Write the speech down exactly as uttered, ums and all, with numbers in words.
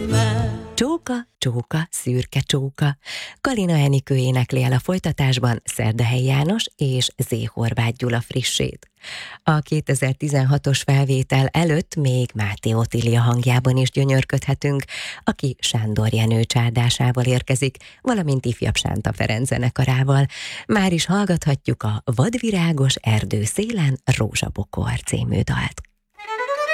Csóka, csóka, szürke csóka. Kalina Enikő énekli el a folytatásban Szerdahelyi János és Zé Horváth Gyula frissét. A kétezer-tizenhatos felvétel előtt még Máté Otília hangjában is gyönyörködhetünk, aki Sándor Jenő csárdásával érkezik, valamint ifjabb Sánta Ferenc zenekarával. Már is hallgathatjuk a Vadvirágos erdő szélen rózsabokor című dalt.